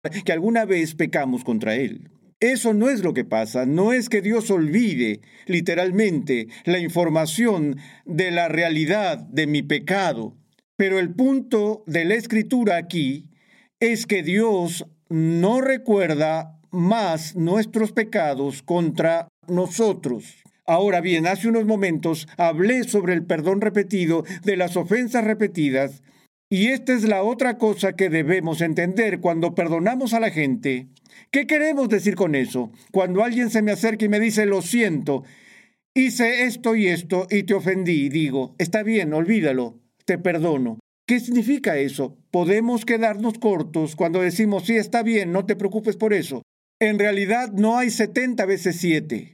que alguna vez pecamos contra Él. Eso no es lo que pasa. No es que Dios olvide literalmente la información de la realidad de mi pecado. Pero el punto de la Escritura aquí es que Dios no recuerda más nuestros pecados contra nosotros. Ahora bien, hace unos momentos hablé sobre el perdón repetido de las ofensas repetidas, y esta es la otra cosa que debemos entender cuando perdonamos a la gente. ¿Qué queremos decir con eso? Cuando alguien se me acerca y me dice, lo siento, hice esto y te ofendí, digo, está bien, olvídalo, te perdono. ¿Qué significa eso? Podemos quedarnos cortos cuando decimos, sí, está bien, no te preocupes por eso. En realidad no hay 70 veces 7.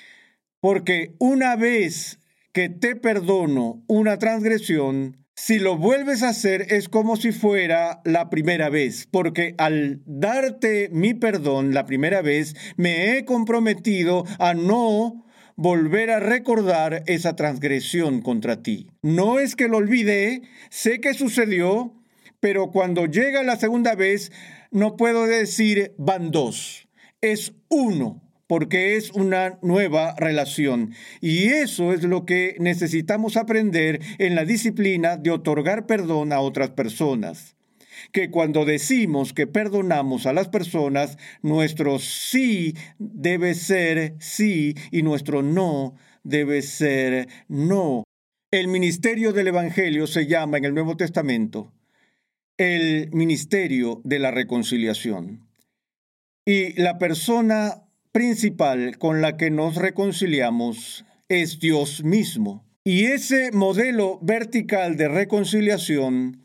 Porque una vez que te perdono una transgresión, si lo vuelves a hacer es como si fuera la primera vez, porque al darte mi perdón la primera vez, me he comprometido a no volver a recordar esa transgresión contra ti. No es que lo olvidé, sé que sucedió, pero cuando llega la segunda vez, no puedo decir van dos, es uno. Porque es una nueva relación. Y eso es lo que necesitamos aprender en la disciplina de otorgar perdón a otras personas. Que cuando decimos que perdonamos a las personas, nuestro sí debe ser sí y nuestro no debe ser no. El ministerio del Evangelio se llama en el Nuevo Testamento el ministerio de la reconciliación. Y la persona principal con la que nos reconciliamos es Dios mismo. Y ese modelo vertical de reconciliación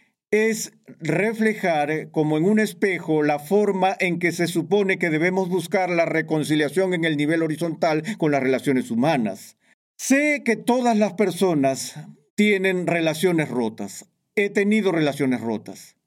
es reflejar como en un espejo la forma en que se supone que debemos buscar la reconciliación en el nivel horizontal con las relaciones humanas. Sé que todas las personas tienen relaciones rotas. He tenido relaciones rotas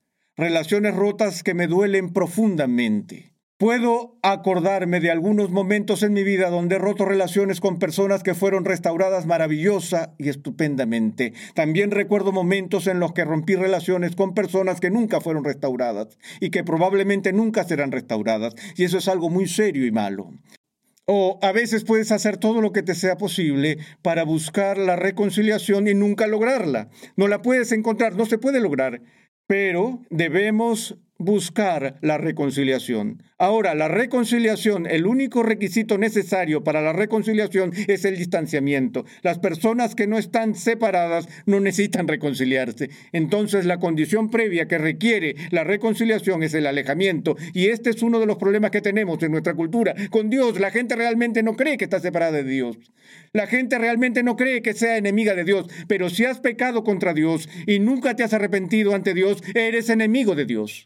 que me duelen profundamente. Puedo acordarme de algunos momentos en mi vida donde he roto relaciones con personas que fueron restauradas maravillosa y estupendamente. También recuerdo momentos en los que rompí relaciones con personas que nunca fueron restauradas y que probablemente nunca serán restauradas. Y eso es algo muy serio y malo. O a veces puedes hacer todo lo que te sea posible para buscar la reconciliación y nunca lograrla. No la puedes encontrar, no se puede lograr. Pero debemos buscar la reconciliación. Ahora, la reconciliación, el único requisito necesario para la reconciliación es el distanciamiento. Las personas que no están separadas no necesitan reconciliarse. Entonces, la condición previa que requiere la reconciliación es el alejamiento. Y este es uno de los problemas que tenemos en nuestra cultura. Con Dios, la gente realmente no cree que está separada de Dios. La gente realmente no cree que sea enemiga de Dios. Pero si has pecado contra Dios y nunca te has arrepentido ante Dios, eres enemigo de Dios.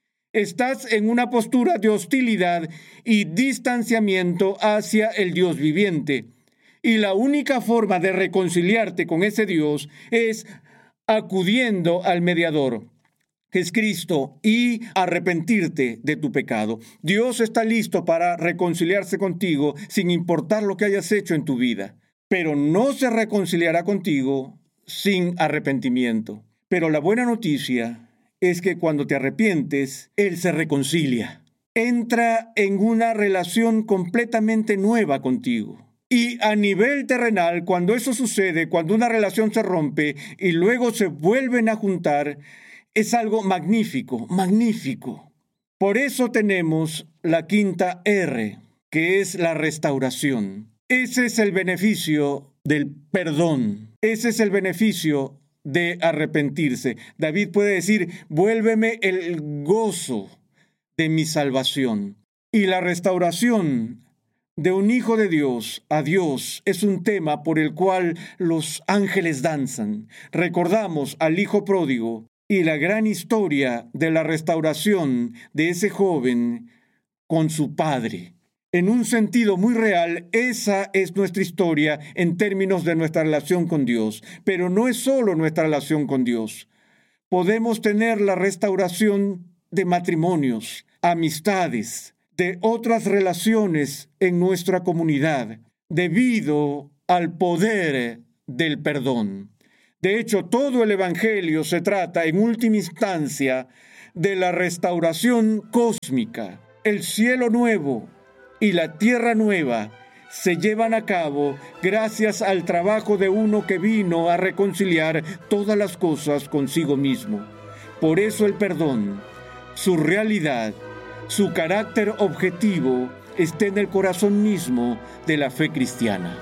Estás en una postura de hostilidad y distanciamiento hacia el Dios viviente. Y la única forma de reconciliarte con ese Dios es acudiendo al mediador, que es Cristo, y arrepentirte de tu pecado. Dios está listo para reconciliarse contigo sin importar lo que hayas hecho en tu vida, pero no se reconciliará contigo sin arrepentimiento. Pero la buena noticia es que cuando te arrepientes, Él se reconcilia. Entra en una relación completamente nueva contigo. Y a nivel terrenal, cuando eso sucede, cuando una relación se rompe y luego se vuelven a juntar, es algo magnífico, magnífico. Por eso tenemos la quinta R, que es la restauración. Ese es el beneficio del perdón. Ese es el beneficio de arrepentirse. David puede decir, vuélveme el gozo de mi salvación. Y la restauración de un hijo de Dios a Dios es un tema por el cual los ángeles danzan. Recordamos al hijo pródigo y la gran historia de la restauración de ese joven con su padre. En un sentido muy real, esa es nuestra historia en términos de nuestra relación con Dios. Pero no es solo nuestra relación con Dios. Podemos tener la restauración de matrimonios, amistades, de otras relaciones en nuestra comunidad, debido al poder del perdón. De hecho, todo el Evangelio se trata, en última instancia, de la restauración cósmica. El cielo nuevo y la tierra nueva se llevan a cabo gracias al trabajo de uno que vino a reconciliar todas las cosas consigo mismo. Por eso el perdón, su realidad, su carácter objetivo, está en el corazón mismo de la fe cristiana.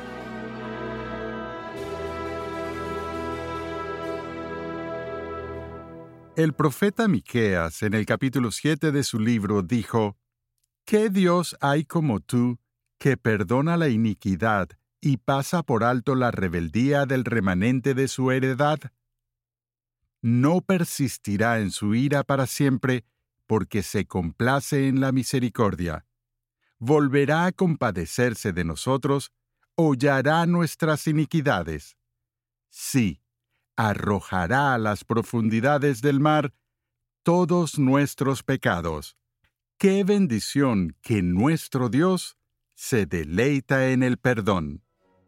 El profeta Miqueas, en el capítulo 7 de su libro, dijo: ¿Qué Dios hay como tú, que perdona la iniquidad y pasa por alto la rebeldía del remanente de su heredad? No persistirá en su ira para siempre, porque se complace en la misericordia. Volverá a compadecerse de nosotros, hollará nuestras iniquidades. Sí, arrojará a las profundidades del mar todos nuestros pecados. ¡Qué bendición que nuestro Dios se deleita en el perdón!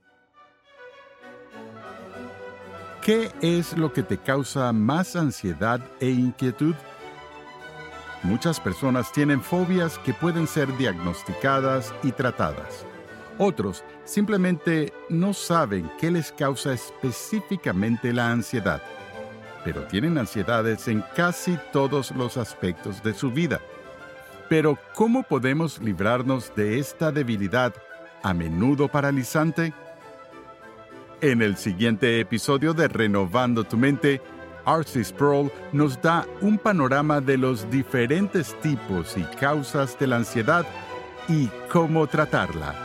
¿Qué es lo que te causa más ansiedad e inquietud? Muchas personas tienen fobias que pueden ser diagnosticadas y tratadas. Otros simplemente no saben qué les causa específicamente la ansiedad, pero tienen ansiedades en casi todos los aspectos de su vida. Pero, ¿cómo podemos librarnos de esta debilidad a menudo paralizante? En el siguiente episodio de Renovando tu Mente, R.C. Sproul nos da un panorama de los diferentes tipos y causas de la ansiedad y cómo tratarla.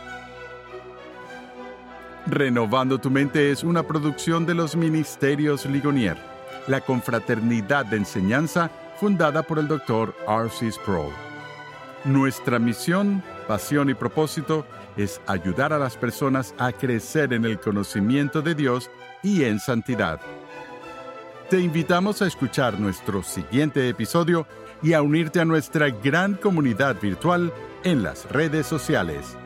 Renovando tu Mente es una producción de los Ministerios Ligonier, la confraternidad de enseñanza fundada por el Dr. R.C. Sproul. Nuestra misión, pasión y propósito es ayudar a las personas a crecer en el conocimiento de Dios y en santidad. Te invitamos a escuchar nuestro siguiente episodio y a unirte a nuestra gran comunidad virtual en las redes sociales.